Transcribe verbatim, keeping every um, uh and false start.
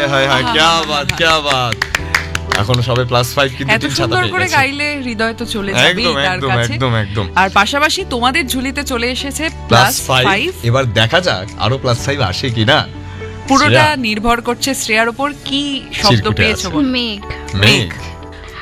হায় হায় হায় কি বাত কি বাত। এখন সবে প্লাস ফাইভ কিন্তু এত সুন্দর করে গাইলে হৃদয় তো চলে যাবে তার কাছে। একদম একদম। আর পাশাপাশি তোমাদের ঝুলিতে চলে এসেছে প্লাস ফাইভ। এবার দেখা যাক আরো প্লাস ফাইভ আসে কিনা। পুরোটা নির্ভর করছে শ্রেয়ার উপর কি শব্দ পেয়েছো। মেঘ মেঘ